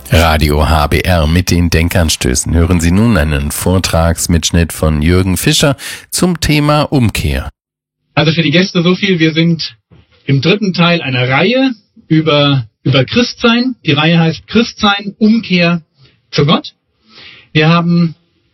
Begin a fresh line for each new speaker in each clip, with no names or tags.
Radio HBR mit den Denkanstößen. Hören Sie nun einen Vortragsmitschnitt von Jürgen Fischer zum Thema Umkehr.
Also für die Gäste so viel, wir sind im dritten Teil einer Reihe über Christsein. Die Reihe heißt Christsein, Umkehr zu Gott. Wir haben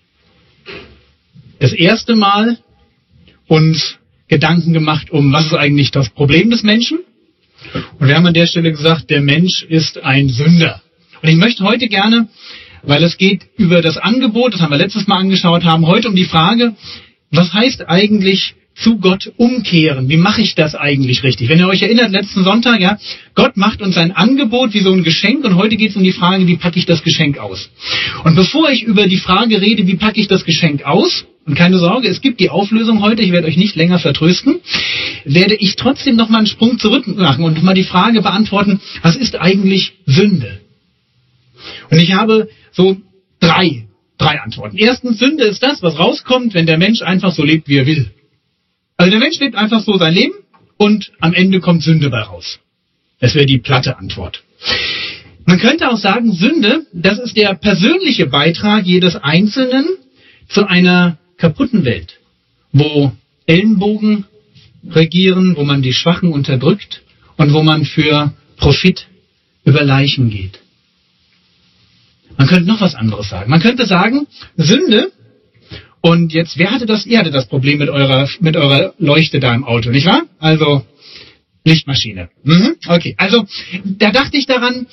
das erste Mal uns Gedanken gemacht, was ist eigentlich das Problem des Menschen? Und wir haben an der Stelle gesagt, der Mensch ist ein Sünder. Und ich möchte heute gerne, weil es geht über das Angebot, das haben wir letztes Mal angeschaut haben, heute um die Frage, was heißt eigentlich zu Gott umkehren? Wie mache ich das eigentlich richtig? Wenn ihr euch erinnert, letzten Sonntag, ja, Gott macht uns ein Angebot wie so ein Geschenk und heute geht es um die Frage, wie packe ich das Geschenk aus? Und bevor ich über die Frage rede, wie packe ich das Geschenk aus, und keine Sorge, es gibt die Auflösung heute, ich werde euch nicht länger vertrösten, werde ich trotzdem nochmal einen Sprung zurück machen und nochmal die Frage beantworten, was ist eigentlich Sünde? Und ich habe so drei Antworten. Erstens, Sünde ist das, was rauskommt, wenn der Mensch einfach so lebt, wie er will. Also der Mensch lebt einfach so sein Leben und am Ende kommt Sünde bei raus. Das wäre die platte Antwort. Man könnte auch sagen, Sünde, das ist der persönliche Beitrag jedes Einzelnen zu einer kaputten Welt, wo Ellenbogen regieren, wo man die Schwachen unterdrückt und wo man für Profit über Leichen geht. Man könnte noch was anderes sagen. Man könnte sagen, Sünde, und jetzt, ihr hattet das Problem mit eurer Leuchte da im Auto, nicht wahr? Also, Lichtmaschine. Okay, also, da dachte ich daran,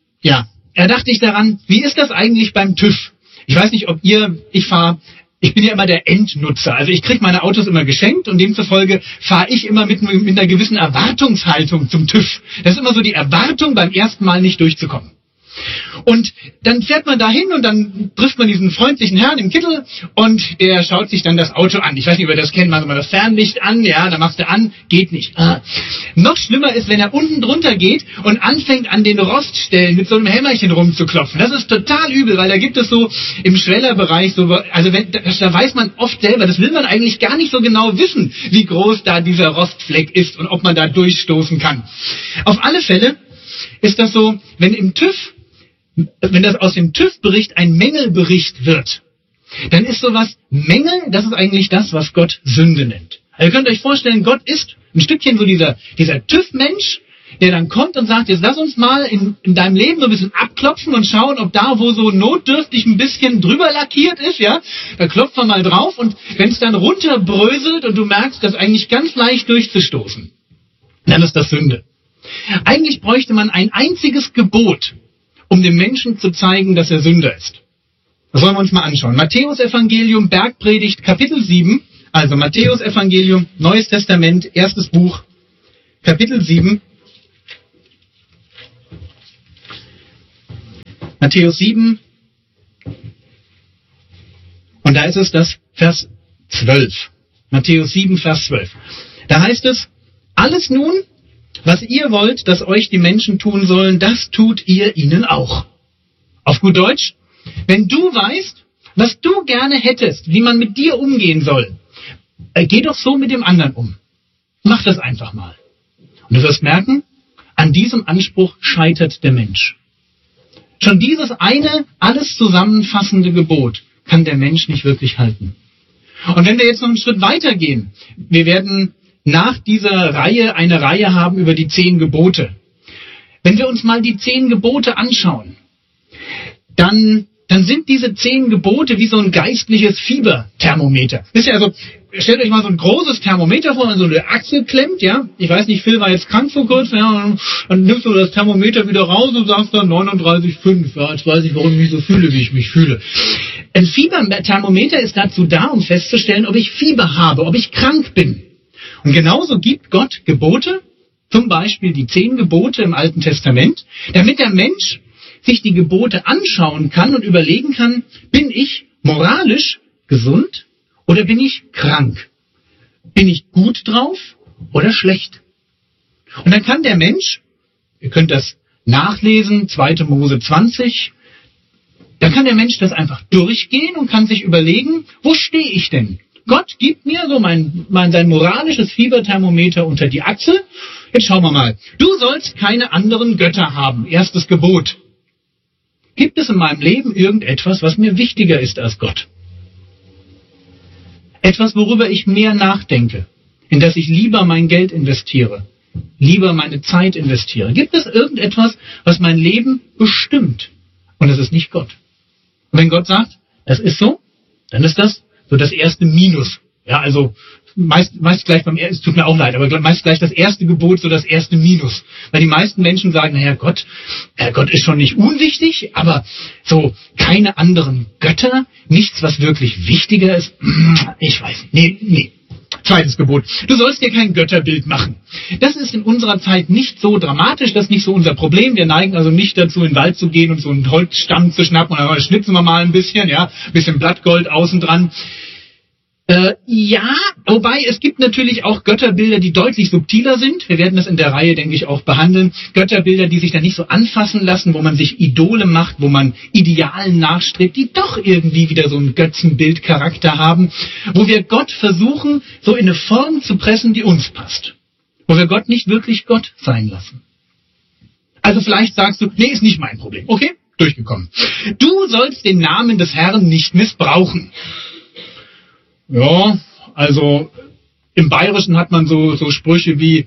wie ist das eigentlich beim TÜV? Ich weiß nicht, ich bin ja immer der Endnutzer. Also ich kriege meine Autos immer geschenkt und demzufolge fahre ich immer mit einer gewissen Erwartungshaltung zum TÜV. Das ist immer so die Erwartung, beim ersten Mal nicht durchzukommen. Und dann fährt man da hin und dann trifft man diesen freundlichen Herrn im Kittel und der schaut sich dann das Auto an. Ich weiß nicht, ob ihr das kennt, machen wir das Fernlicht an, ja, dann machst du an, geht nicht. Noch schlimmer ist, wenn er unten drunter geht und anfängt an den Roststellen mit so einem Hämmerchen rumzuklopfen. Das ist total übel, weil da gibt es so im Schwellerbereich so, also da weiß man oft selber, das will man eigentlich gar nicht so genau wissen, wie groß da dieser Rostfleck ist und ob man da durchstoßen kann. Auf alle Fälle ist das so, wenn das aus dem TÜV-Bericht ein Mängelbericht wird, dann ist sowas Mängel, das ist eigentlich das, was Gott Sünde nennt. Also ihr könnt euch vorstellen, Gott ist ein Stückchen so dieser TÜV-Mensch, der dann kommt und sagt, jetzt lass uns mal in deinem Leben so ein bisschen abklopfen und schauen, ob da, wo so notdürftig ein bisschen drüber lackiert ist, ja, da klopft man mal drauf und wenn es dann runterbröselt und du merkst, das eigentlich ganz leicht durchzustoßen, dann ist das Sünde. Eigentlich bräuchte man ein einziges Gebot, um dem Menschen zu zeigen, dass er Sünder ist. Das wollen wir uns mal anschauen. Matthäus-Evangelium, Bergpredigt, Kapitel 7. Also Matthäus-Evangelium, Neues Testament, erstes Buch, Kapitel 7. Matthäus 7. Und da ist es das Vers 12. Matthäus 7, Vers 12. Da heißt es, alles nun, was ihr wollt, dass euch die Menschen tun sollen, das tut ihr ihnen auch. Auf gut Deutsch, wenn du weißt, was du gerne hättest, wie man mit dir umgehen soll, geh doch so mit dem anderen um. Mach das einfach mal. Und du wirst merken, an diesem Anspruch scheitert der Mensch. Schon dieses eine, alles zusammenfassende Gebot kann der Mensch nicht wirklich halten. Und wenn wir jetzt noch einen Schritt weiter gehen, wir werden nach dieser Reihe eine Reihe haben über die 10 Gebote. Wenn wir uns mal die 10 Gebote anschauen, dann sind diese 10 Gebote wie so ein geistliches Fieberthermometer. Wisst ihr, also stellt euch mal so ein großes Thermometer vor, wenn man so eine Achsel klemmt, ja. Ich weiß nicht, Phil war jetzt krank vor kurzem, ja, und dann nimmst du das Thermometer wieder raus und sagst dann 39,5. Ja, jetzt weiß ich, warum ich mich so fühle, wie ich mich fühle. Ein Fieberthermometer ist dazu da, um festzustellen, ob ich Fieber habe, ob ich krank bin. Und genauso gibt Gott Gebote, zum Beispiel die 10 Gebote im Alten Testament, damit der Mensch sich die Gebote anschauen kann und überlegen kann, bin ich moralisch gesund oder bin ich krank? Bin ich gut drauf oder schlecht? Und dann kann der Mensch, ihr könnt das nachlesen, 2. Mose 20, dann kann der Mensch das einfach durchgehen und kann sich überlegen, wo stehe ich denn? Gott gibt mir so sein moralisches Fieberthermometer unter die Achsel. Jetzt schauen wir mal. Du sollst keine anderen Götter haben. Erstes Gebot. Gibt es in meinem Leben irgendetwas, was mir wichtiger ist als Gott? Etwas, worüber ich mehr nachdenke, in das ich lieber mein Geld investiere, lieber meine Zeit investiere. Gibt es irgendetwas, was mein Leben bestimmt? Und es ist nicht Gott. Und wenn Gott sagt, das ist so, dann ist das so das erste Minus. Ja, also meist gleich es tut mir auch leid, aber meist gleich das erste Gebot, so das erste Minus. Weil die meisten Menschen sagen, naja, Gott ist schon nicht unwichtig, aber so keine anderen Götter, nichts, was wirklich wichtiger ist, ich weiß nicht. Nee. Zweites Gebot. Du sollst dir kein Götterbild machen. Das ist in unserer Zeit nicht so dramatisch, das ist nicht so unser Problem. Wir neigen also nicht dazu, in den Wald zu gehen und so einen Holzstamm zu schnappen und dann schnitzen wir mal ein bisschen, ja, ein bisschen Blattgold außen dran. Ja, wobei es gibt natürlich auch Götterbilder, die deutlich subtiler sind. Wir werden das in der Reihe, denke ich, auch behandeln. Götterbilder, die sich da nicht so anfassen lassen, wo man sich Idole macht, wo man Idealen nachstrebt, die doch irgendwie wieder so einen Götzenbildcharakter haben, wo wir Gott versuchen, so in eine Form zu pressen, die uns passt. Wo wir Gott nicht wirklich Gott sein lassen. Also vielleicht sagst du, nee, ist nicht mein Problem. Okay, durchgekommen. Du sollst den Namen des Herrn nicht missbrauchen. Ja, also im Bayerischen hat man so Sprüche wie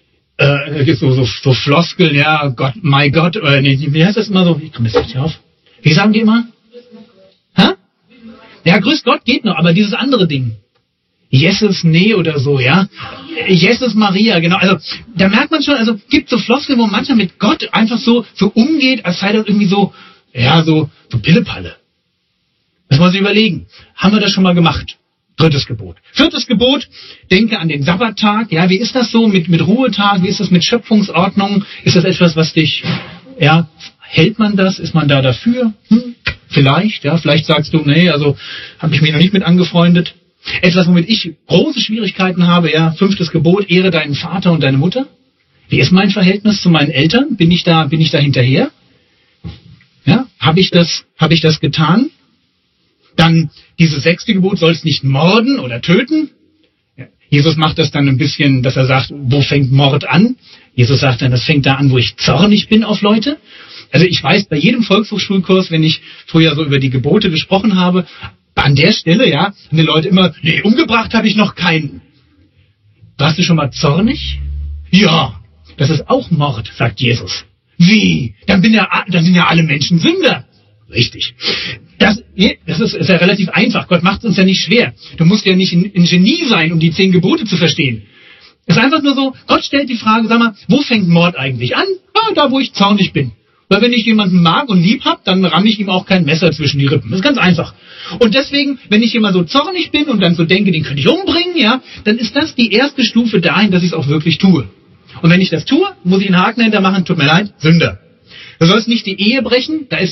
so Floskeln, ja, Gott, my Gott, nee, wie heißt das immer so? Ich komme jetzt nicht auf. Wie sagen die immer? Hä? Ja, grüß Gott geht noch, aber dieses andere Ding. Jesus, nee, oder so, ja. Jesus Maria, genau. Also da merkt man schon, also gibt so Floskeln, wo man manchmal mit Gott einfach so umgeht, als sei das irgendwie so, ja, so Pillepalle. Das muss man sich überlegen. Haben wir das schon mal gemacht? Drittes Gebot. Viertes Gebot, denke an den Sabbattag. Ja, wie ist das so mit Ruhetag? Wie ist das mit Schöpfungsordnung? Ist das etwas, was dich, ja, hält man das? Ist man da dafür? Vielleicht, ja, vielleicht sagst du, nee, also habe ich mich noch nicht mit angefreundet. Etwas, womit ich große Schwierigkeiten habe, ja, fünftes Gebot, ehre deinen Vater und deine Mutter. Wie ist mein Verhältnis zu meinen Eltern? Bin ich da hinterher? Ja, habe ich das getan? Dann dieses sechste Gebot, sollst nicht morden oder töten. Jesus macht das dann ein bisschen, dass er sagt, wo fängt Mord an? Jesus sagt dann, das fängt da an, wo ich zornig bin auf Leute. Also ich weiß, bei jedem Volkshochschulkurs, wenn ich früher so über die Gebote gesprochen habe, an der Stelle, ja, haben die Leute immer, nee, umgebracht habe ich noch keinen. Warst du schon mal zornig? Ja, das ist auch Mord, sagt Jesus. Wie? Dann sind ja alle Menschen Sünder. Richtig. Das ist ja relativ einfach. Gott macht es uns ja nicht schwer. Du musst ja nicht ein Genie sein, um die 10 Gebote zu verstehen. Es ist einfach nur so, Gott stellt die Frage, sag mal, wo fängt Mord eigentlich an? Ah, da, wo ich zornig bin. Weil wenn ich jemanden mag und lieb hab, dann ramme ich ihm auch kein Messer zwischen die Rippen. Das ist ganz einfach. Und deswegen, wenn ich immer so zornig bin und dann so denke, den könnte ich umbringen, ja, dann ist das die erste Stufe dahin, dass ich es auch wirklich tue. Und wenn ich das tue, muss ich einen Haken dahinter machen, tut mir leid, Sünder. Du sollst nicht die Ehe brechen, da ist